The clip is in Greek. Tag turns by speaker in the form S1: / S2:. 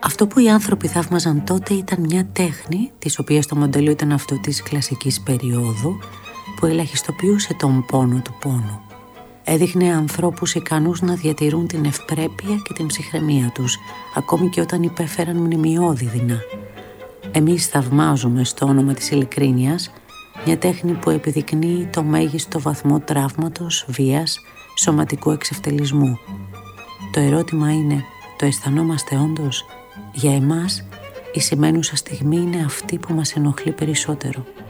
S1: Αυτό που οι άνθρωποι θαύμαζαν τότε ήταν μια τέχνη, της οποίας το μοντέλο ήταν αυτό της κλασικής περίοδου, που ελαχιστοποιούσε τον πόνο του πόνου. Έδειχνε ανθρώπους ικανούς να διατηρούν την ευπρέπεια και την ψυχραιμία τους, ακόμη και όταν υπέφεραν μνημειώδη δεινά. Εμείς θαυμάζουμε στο όνομα της ειλικρίνειας μια τέχνη που επιδεικνύει το μέγιστο βαθμό τραύματος, βίας, σωματικού εξευτελισμού. Το ερώτημα είναι, το αισθανόμαστε όντως? Για εμάς η σημαίνουσα στιγμή είναι αυτή που μας ενοχλεί περισσότερο.